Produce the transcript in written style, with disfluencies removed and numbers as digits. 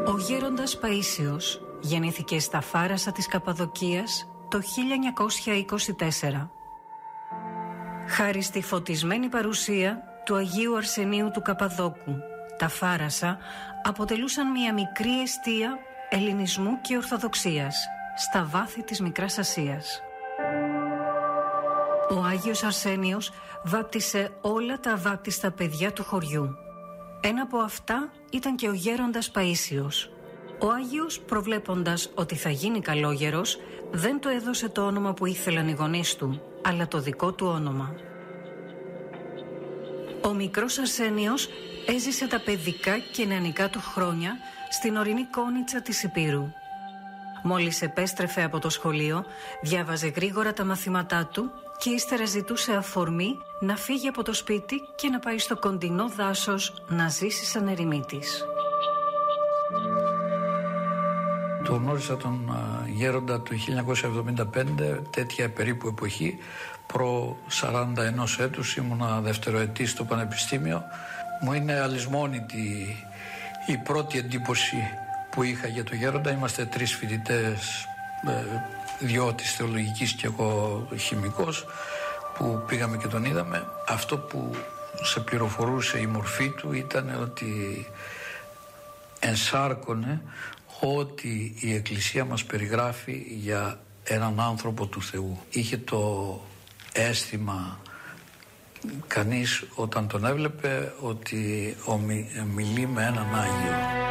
Ο γέροντας Παΐσιος γεννήθηκε στα Φάρασα της Καπαδοκίας το 1924. Χάρη στη φωτισμένη παρουσία του Αγίου Αρσενίου του Καπαδόκου, τα Φάρασα αποτελούσαν μια μικρή εστία ελληνισμού και ορθοδοξίας στα βάθη της Μικράς Ασίας. Ο Άγιος Αρσένιος βάπτισε όλα τα αβάπτιστα παιδιά του χωριού. Ένα από αυτά ήταν και ο γέροντας Παΐσιος. Ο Άγιος, προβλέποντας ότι θα γίνει καλόγερος, δεν του έδωσε το όνομα που ήθελαν οι γονείς του, αλλά το δικό του όνομα. Ο μικρός Αρσένιος έζησε τα παιδικά και νεανικά του χρόνια στην ορεινή Κόνιτσα της Ηπείρου. Μόλις επέστρεφε από το σχολείο, διάβαζε γρήγορα τα μαθήματά του και ύστερα ζητούσε αφορμή να φύγει από το σπίτι και να πάει στο κοντινό δάσος να ζήσει σαν ερημίτης. Το γνώρισα τον γέροντα το 1975, τέτοια περίπου εποχή, προ 41 έτους, ήμουνα δευτεροετής στο Πανεπιστήμιο. Μου είναι αλυσμόνητη η πρώτη εντύπωση που είχα για τον γέροντα. Είμαστε 3 φοιτητές, 2 της θεολογικής και εγώ χημικός, που πήγαμε και τον είδαμε. Αυτό που σε πληροφορούσε η μορφή του ήταν ότι ενσάρκωνε ό,τι η Εκκλησία μας περιγράφει για έναν άνθρωπο του Θεού. Είχε το αίσθημα κανείς όταν τον έβλεπε ότι μιλεί με έναν Άγιο.